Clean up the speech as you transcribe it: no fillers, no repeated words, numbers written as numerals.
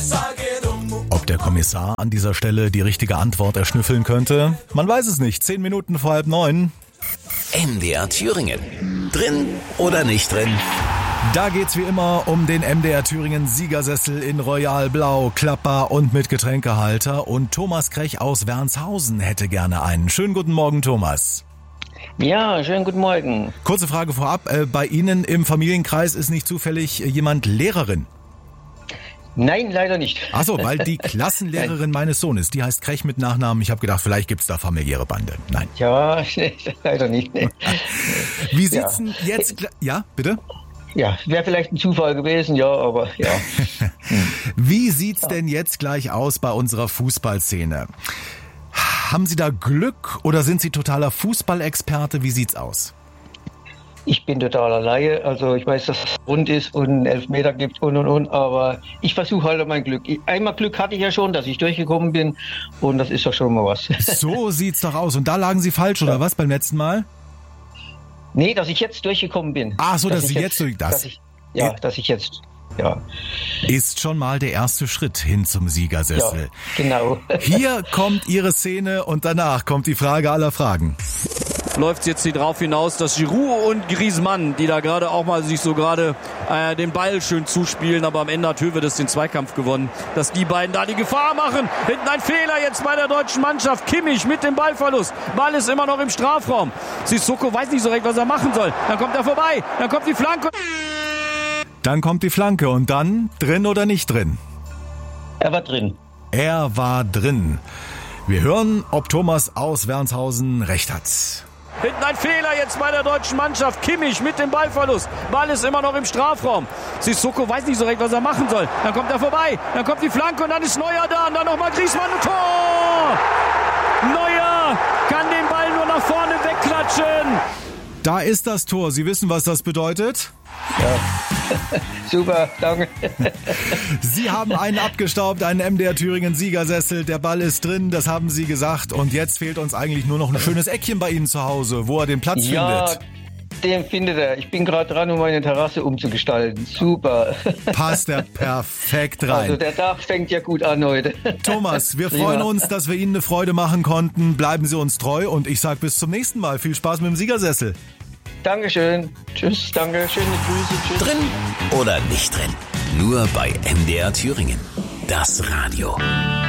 Ob der Kommissar an dieser Stelle die richtige Antwort erschnüffeln könnte? Man weiß es nicht. 10 Minuten vor 8:30. MDR Thüringen. Drin oder nicht drin? Da geht's wie immer um den MDR Thüringen Siegersessel in Royal Blau, klappbar und mit Getränkehalter. Und Thomas Krech aus Wernshausen hätte gerne einen. Schönen guten Morgen, Thomas. Ja, schönen guten Morgen. Kurze Frage vorab. Bei Ihnen im Familienkreis ist nicht zufällig jemand Lehrerin? Nein, leider nicht. Ach so, weil die Klassenlehrerin meines Sohnes, die heißt Krech mit Nachnamen. Ich habe gedacht, vielleicht gibt's da familiäre Bande. Nein. Ja, leider nicht. Wie sieht's denn jetzt... Ja, bitte? Ja, wäre vielleicht ein Zufall gewesen, ja, aber ja. Wie sieht's denn jetzt gleich aus bei unserer Fußballszene? Haben Sie da Glück oder sind Sie totaler Fußballexperte? Wie sieht's aus? Ich bin totaler Laie, also ich weiß, dass es rund ist und einen Elfmeter gibt und, aber ich versuche halt mein Glück. Einmal Glück hatte ich ja schon, dass ich durchgekommen bin und das ist doch schon mal was. So sieht's doch aus. Und da lagen Sie falsch, oder was, beim letzten Mal? Nee, dass ich jetzt durchgekommen bin. Ach so, dass ich jetzt... Dass ich jetzt... Ja. Ist schon mal der erste Schritt hin zum Siegersessel. Ja, genau. Hier kommt Ihre Szene und danach kommt die Frage aller Fragen. Läuft jetzt hier drauf hinaus, dass Giroud und Griezmann, die da gerade auch mal sich so gerade den Ball schön zuspielen, aber am Ende hat Höwedes den Zweikampf gewonnen, dass die beiden da die Gefahr machen. Hinten ein Fehler jetzt bei der deutschen Mannschaft. Kimmich mit dem Ballverlust. Ball ist immer noch im Strafraum. Sissoko weiß nicht so recht, was er machen soll. Dann kommt er vorbei. Dann kommt die Flanke. Dann kommt die Flanke und dann drin oder nicht drin? Er war drin. Er war drin. Wir hören, ob Thomas aus Wernshausen recht hat. Hinten ein Fehler jetzt bei der deutschen Mannschaft. Kimmich mit dem Ballverlust. Ball ist immer noch im Strafraum. Sissoko weiß nicht so recht, was er machen soll. Dann kommt er vorbei. Dann kommt die Flanke und dann ist Neuer da. Und dann nochmal Griezmann und Tor! Neuer kann den Ball nur nach vorne wegklatschen. Da ist das Tor. Sie wissen, was das bedeutet? Ja. Super, danke. Sie haben einen abgestaubt, einen MDR Thüringen Siegersessel. Der Ball ist drin, das haben Sie gesagt. Und jetzt fehlt uns eigentlich nur noch ein schönes Eckchen bei Ihnen zu Hause, wo er den Platz findet. Ja, den findet er. Ich bin gerade dran, um meine Terrasse umzugestalten. Super. Passt er perfekt rein. Also der Tag fängt ja gut an heute. Thomas, wir freuen uns, dass wir Ihnen eine Freude machen konnten. Bleiben Sie uns treu und ich sage bis zum nächsten Mal. Viel Spaß mit dem Siegersessel. Dankeschön. Tschüss, danke. Schöne Grüße. Tschüss. Drin oder nicht drin? Nur bei MDR Thüringen. Das Radio.